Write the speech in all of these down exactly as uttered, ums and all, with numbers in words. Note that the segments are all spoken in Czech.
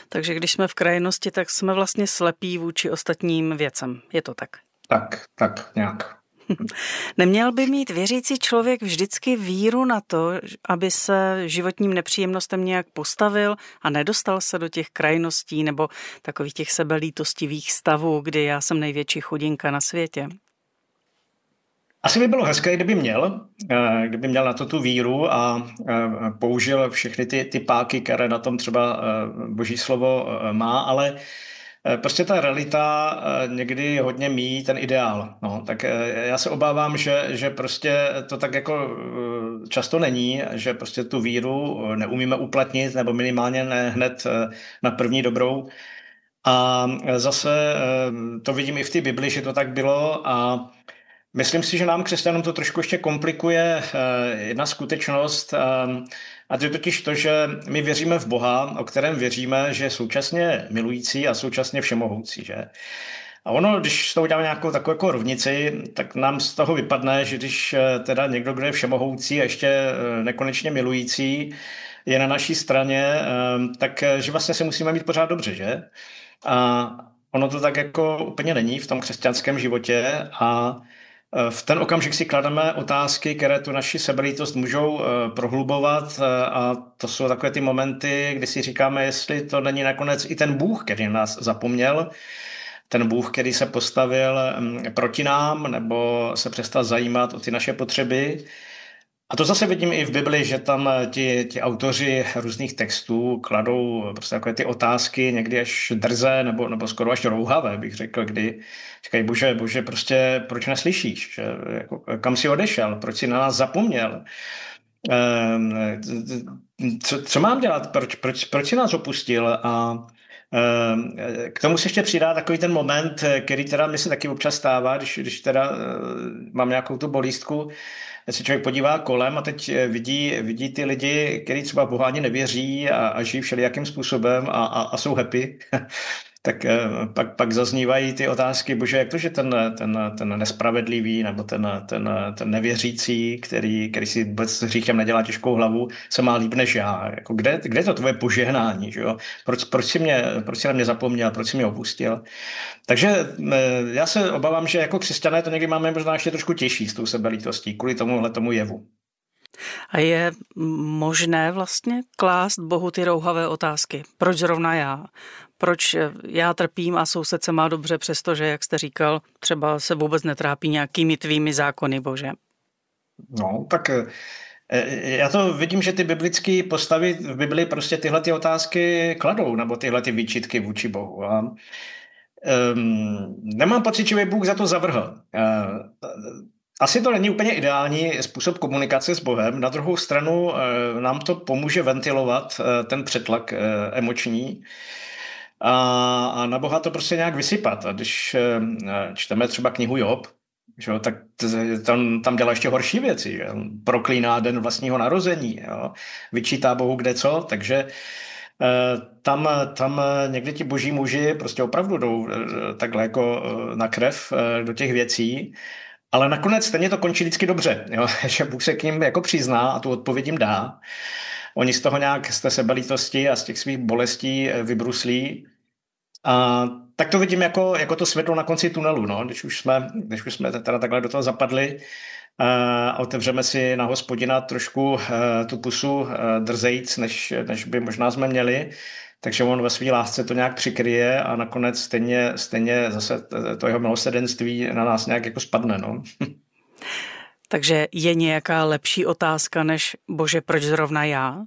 Takže když jsme v krajnosti, tak jsme vlastně slepí vůči ostatním věcem. Je to tak? Tak, tak nějak. Neměl by mít věřící člověk vždycky víru na to, aby se životním nepříjemnostem nějak postavil a nedostal se do těch krajností nebo takových těch sebelítostivých stavů, kdy já jsem největší chudinka na světě? Asi by bylo hezké, kdyby měl, kdyby měl na to tu víru a použil všechny ty, ty páky, které na tom třeba Boží slovo má, ale prostě ta realita někdy hodně míjí ten ideál. No, tak já se obávám, že, že prostě to tak jako často není, že prostě tu víru neumíme uplatnit nebo minimálně ne hned na první dobrou. A zase to vidím i v té Bibli, že to tak bylo a myslím si, že nám křesťanům to trošku ještě komplikuje jedna skutečnost, a to je totiž to, že my věříme v Boha, o kterém věříme, že je současně milující a současně všemohoucí. Že? A ono, když to uděláme nějakou takovou jako rovnici, tak nám z toho vypadne, že když teda někdo, kdo je všemohoucí a ještě nekonečně milující, je na naší straně, tak že vlastně se musíme mít pořád dobře, že? A ono to tak jako úplně není v tom křesťanském životě a v ten okamžik si klademe otázky, které tu naši sebelítost můžou prohlubovat a to jsou takové ty momenty, kdy si říkáme, jestli to není nakonec i ten Bůh, který nás zapomněl, ten Bůh, který se postavil proti nám nebo se přestal zajímat o ty naše potřeby. A to zase vidím i v Bibli, že tam ti, ti autoři různých textů kladou prostě takové ty otázky, někdy až drze nebo, nebo skoro až rouhavé, bych řekl, kdy říkají, bože, bože, prostě proč neslyšíš? Že, jako, kam jsi odešel? Proč jsi na nás zapomněl? Co, co mám dělat? Proč, proč, proč jsi nás opustil? A k tomu se ještě přidá takový ten moment, který teda mi se taky občas stává, když, když teda mám nějakou tu bolístku, se člověk podívá kolem a teď vidí, vidí ty lidi, kteří třeba Boha ani nevěří a, a žijí všelijakým způsobem a, a, a jsou happy, tak pak, pak zaznívají ty otázky, bože, jak to, že ten, ten, ten nespravedlivý nebo ten, ten, ten nevěřící, který, který si vůbec s hříchem nedělá těžkou hlavu, se má líp než já. Jako kde, kde je to tvoje požehnání? Že jo? Proč, proč, jsi mě, proč jsi na mě zapomněl? Proč jsi mě opustil? Takže já se obávám, že jako křesťané to někdy máme možná ještě trošku těžší s tou sebelítostí, kvůli tomuhle tomu jevu. A je možné vlastně klást Bohu ty rouhavé otázky? Proč zrovna já? Proč já trpím a soused se má dobře, přestože, jak jste říkal, třeba se vůbec netrápí nějakými tvými zákony, Bože? No, tak já to vidím, že ty biblické postavy v Bibli prostě tyhle ty otázky kladou, nebo tyhle ty výčitky vůči Bohu. A um, nemám pocit, že by Bůh za to zavrhl. Uh, Asi to není úplně ideální způsob komunikace s Bohem. Na druhou stranu nám to pomůže ventilovat ten přetlak emoční a, a na Boha to prostě nějak vysypat. A když čteme třeba knihu Job, že, tak tam, tam dělá ještě horší věci. Že? Proklíná den vlastního narození, jo? Vyčítá Bohu kde co, takže tam, tam někdy ti boží muži prostě opravdu jdou takhle jako na krev do těch věcí. Ale nakonec stejně to končí vždycky dobře, jo? Že Bůh se k ním jako přizná a tu odpověď jim dá. Oni z toho nějak z té sebelítosti a z těch svých bolestí vybruslí. A tak to vidím jako, jako to světlo na konci tunelu, no? Když už jsme, když už jsme teda takhle do toho zapadli a otevřeme si na Hospodina trošku tu pusu drzejc, než, než by možná jsme měli, takže on ve své lásce to nějak přikryje a nakonec stejně, stejně zase to jeho milosrdenství na nás nějak jako spadne. No. Takže je nějaká lepší otázka než bože, proč zrovna já?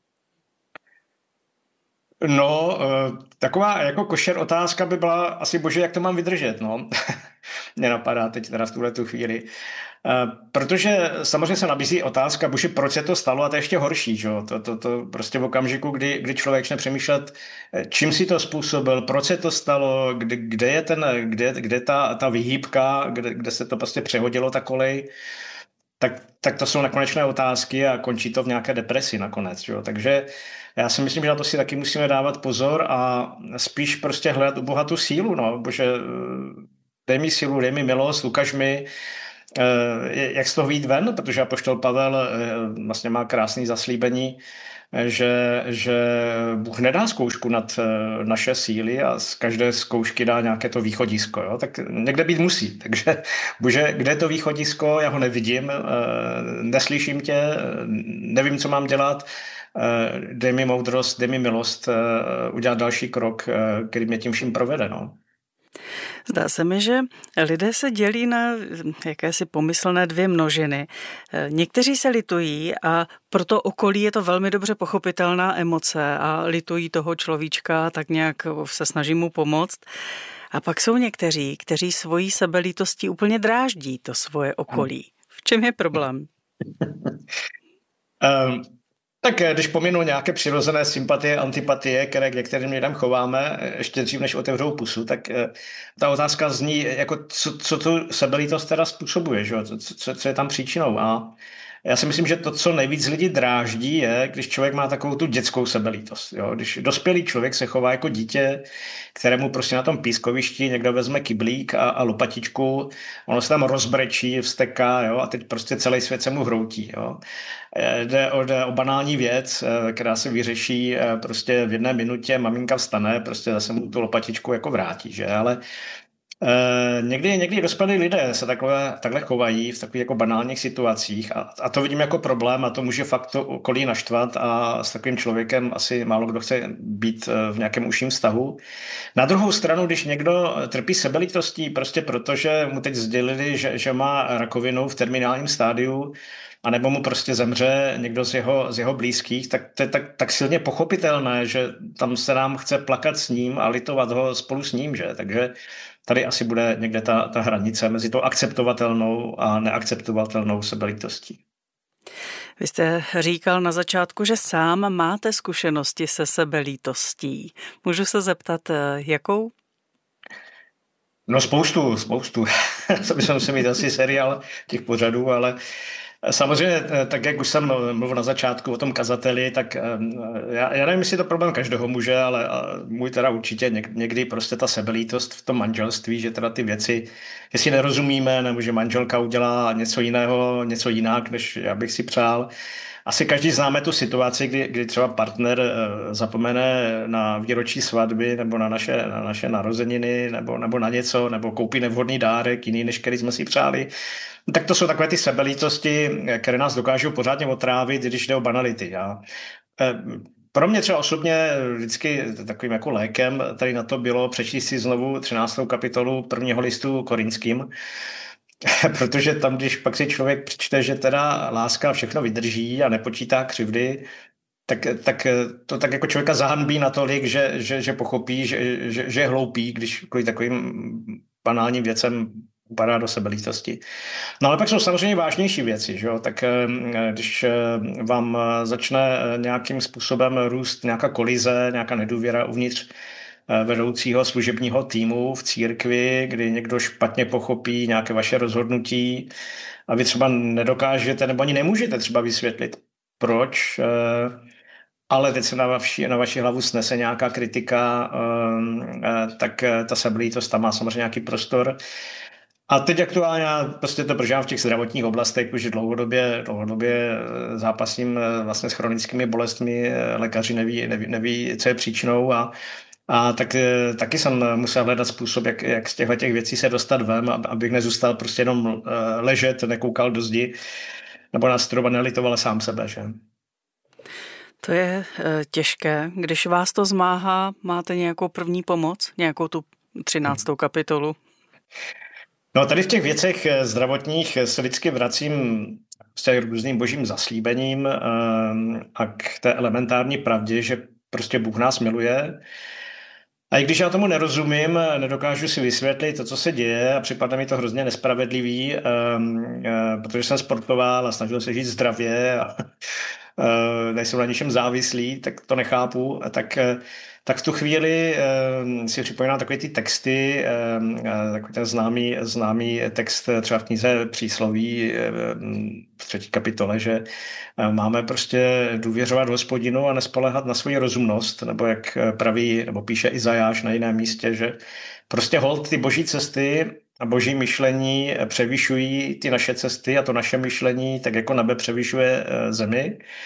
No, taková jako košer otázka by byla asi bože, jak to mám vydržet, no. Mě napadá teď teda v tuhle tu chvíli. Protože samozřejmě se nabízí otázka, bože, proč se to stalo a to je ještě horší, že? To, to, to prostě v okamžiku, kdy, kdy člověk začne přemýšlet, čím si to způsobil, proč se to stalo, kde, kde je ten, kde, kde ta, ta vyhýbka, kde, kde se to prostě přehodilo ta kolej, tak, tak to jsou nekonečné otázky a končí to v nějaké depresi nakonec, že? Takže já si myslím, že na to si taky musíme dávat pozor a spíš prostě hledat u Boha tu sílu, no, bože, dej mi sílu, dej mi milost, ukaž mi, jak z toho vyjít ven, protože apoštol Pavel vlastně má krásný zaslíbení že, že Bůh nedá zkoušku nad naše síly a z každé zkoušky dá nějaké to východisko. Jo? Tak někde být musí. Takže bože, kde je to východisko, já ho nevidím, neslyším tě, nevím, co mám dělat, dej mi moudrost, dej mi milost, udělat další krok, který mě tím vším provede. No. Zdá se mi, že lidé se dělí na jakési pomyslné dvě množiny. Někteří se litují a proto okolí je to velmi dobře pochopitelná emoce a litují toho človíčka, tak nějak se snaží mu pomoct. A pak jsou někteří, kteří svojí sebelítostí úplně dráždí to svoje okolí. V čem je problém? um. Tak když pominu nějaké přirozené sympatie, antipatie, které k některým lidem chováme, ještě dřív, než otevřou pusu, tak ta otázka zní, jako co, co tu sebelítost teda způsobuje, že? Co, co, co je tam příčinou. A já si myslím, že to, co nejvíc lidi dráždí, je, když člověk má takovou tu dětskou sebelítost. Jo? Když dospělý člověk se chová jako dítě, kterému prostě na tom pískovišti někdo vezme kyblík a, a lopatičku, ono se tam rozbrečí, vzteká, jo? A teď prostě celý svět se mu hroutí. Jo? Jde o, jde o banální věc, která se vyřeší prostě v jedné minutě, maminka vstane, prostě zase mu tu lopatičku jako vrátí, že? Ale Uh, někdy, někdy dospělí lidé se takhle, takhle chovají v takových jako banálních situacích a, a to vidím jako problém a to může fakt to okolí naštvat a s takovým člověkem asi málo kdo chce být v nějakém užším vztahu. Na druhou stranu, když někdo trpí sebelítostí prostě proto, že mu teď sdělili, že, že má rakovinu v terminálním stádiu, a nebo mu prostě zemře někdo z jeho, z jeho blízkých, tak to je tak, tak silně pochopitelné, že tam se nám chce plakat s ním a litovat ho spolu s ním, že? Takže tady asi bude někde ta, ta hranice mezi tou akceptovatelnou a neakceptovatelnou sebelítostí. Vy jste říkal na začátku, že sám máte zkušenosti se sebelítostí. Můžu se zeptat, jakou? No spoustu, spoustu. To bychom si mít asi seriál těch pořadů, ale samozřejmě, tak jak už jsem mluvil na začátku o tom kazateli, tak já, já nevím, jestli je to problém každého muže, ale můj teda určitě někdy prostě ta sebelítost v tom manželství, že teda ty věci, jestli nerozumíme, nebo že manželka udělá něco jiného, něco jinak, než já bych si přál. Asi každý známe tu situaci, kdy, kdy třeba partner zapomene na výročí svatby nebo na naše, na naše narozeniny nebo, nebo na něco, nebo koupí nevhodný dárek, jiný, než který jsme si přáli. Tak to jsou takové ty sebelítosti, které nás dokážou pořádně otrávit, když jde o banality. A pro mě třeba osobně vždycky takovým jako lékem tady na to bylo přečíst si znovu třináctou kapitolu prvního listu Korinským, protože tam, když pak si člověk přečte, že teda láska všechno vydrží a nepočítá křivdy, tak, tak to tak jako člověka zahanbí natolik, že, že, že pochopí, že, že, že je hloupý, když kvůli takovým banálním věcem upadá do sebelítosti. No ale pak jsou samozřejmě vážnější věci, že jo? Tak když vám začne nějakým způsobem růst nějaká kolize, nějaká nedůvěra uvnitř vedoucího služebního týmu v církvi, kdy někdo špatně pochopí nějaké vaše rozhodnutí a vy třeba nedokážete nebo ani nemůžete třeba vysvětlit, proč, ale teď se na vaši, na vaši hlavu snese nějaká kritika, tak ta sebelítost tam má samozřejmě nějaký prostor. A teď aktuálně já prostě to prožívám v těch zdravotních oblastech, už dlouhodobě, dlouhodobě zápasím vlastně s chronickými bolestmi, lékaři neví, neví, neví co je příčinou a A tak, taky jsem musel hledat způsob, jak, jak z těchto těch věcí se dostat ven, abych nezůstal prostě jenom ležet, nekoukal do zdi, nebo na strop a nelitoval sám sebe. Že? To je těžké. Když vás to zmáhá, máte nějakou první pomoc? Nějakou tu třináctou kapitolu? No tady v těch věcech zdravotních se vždycky vracím s různým božím zaslíbením a k té elementární pravdě, že prostě Bůh nás miluje. A i když já tomu nerozumím, nedokážu si vysvětlit to, co se děje a připadá mi to hrozně nespravedlivý, protože jsem sportoval a snažil se žít zdravě a nejsem na ničem závislý, tak to nechápu. Tak, tak v tu chvíli si připomínám takové ty texty, takový ten známý, známý text třeba v knize Přísloví v třetí kapitole, že máme prostě důvěřovat Hospodinu a nespoléhat na svoji rozumnost, nebo jak praví, nebo píše Izajáš na jiném místě, že prostě holt ty boží cesty a boží myšlení převyšují ty naše cesty a to naše myšlení tak jako nebe převyšuje zemi.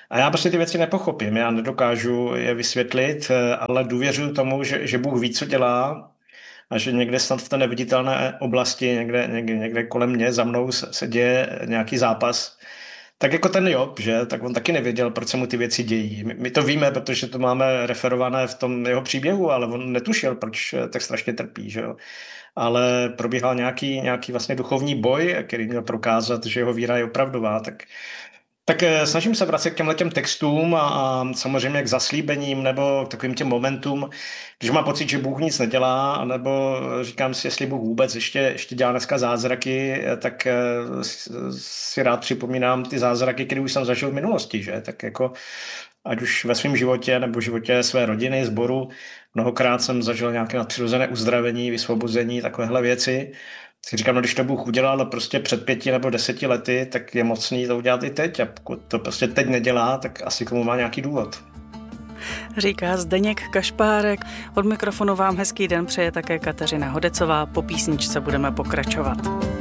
A já prostě ty věci nepochopím, já nedokážu je vysvětlit, ale důvěřuji tomu, že, že Bůh ví, co dělá a že někde snad v té neviditelné oblasti, někde, někde, někde kolem mě, za mnou se, se děje nějaký zápas. Tak jako ten Job, že? Tak on taky nevěděl, proč se mu ty věci dějí. My, my to víme, protože to máme referované v tom jeho příběhu, ale on netušil, proč tak strašně trpí, že jo? Ale probíhal nějaký, nějaký vlastně duchovní boj, který měl prokázat, že jeho víra je opravdová. Tak, tak snažím se vracet k těmhle těm textům a, a samozřejmě k zaslíbením nebo k takovým těm momentům, když mám pocit, že Bůh nic nedělá, nebo říkám si, jestli Bůh vůbec ještě, ještě dělá dneska zázraky, tak si rád připomínám ty zázraky, které už jsem zažil v minulosti, že? Tak jako ať už ve svém životě nebo v životě své rodiny, sboru, mnohokrát jsem zažil nějaké nadpřirozené uzdravení, vysvobození, takovéhle věci. Si říkám, no když to Bůh udělal prostě před pěti nebo deseti lety, tak je mocný to udělat i teď. A pokud to prostě teď nedělá, tak asi k tomu má nějaký důvod. Říká Zdeněk Kašpárek. Od mikrofonu vám hezký den přeje také Kateřina Hodecová. Po písničce budeme pokračovat.